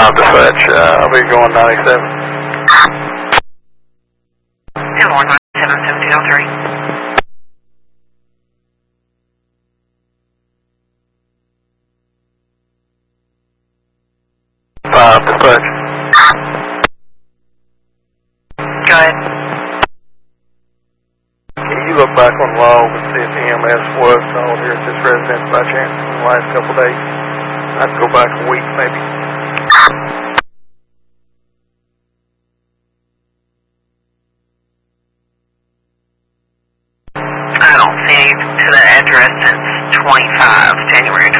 Dispatch, I'll be going 97. And 197-1703. Dispatch. Go ahead. Can you look back on log and see if EMS was called here at this residence by chance in the last couple of days? I'd go back a week maybe. I don't see anything to that address since 25 January